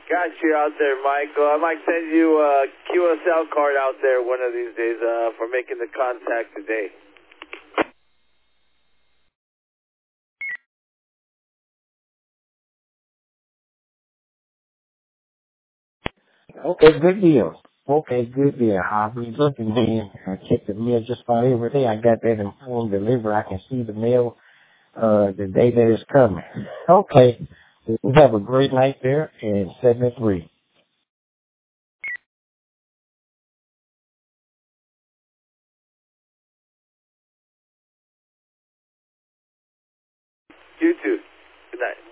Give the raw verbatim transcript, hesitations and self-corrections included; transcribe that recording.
Got you out there, Michael. I might send you a Q S L card out there one of these days uh, for making the contact today. Okay, good deal. Okay, good deal. I'll be looking then. I check the mail just about every day. I got that in home delivery. I can see the mail uh the day that it's coming. Okay. We have a great night there in seventy-three. You too. Good night.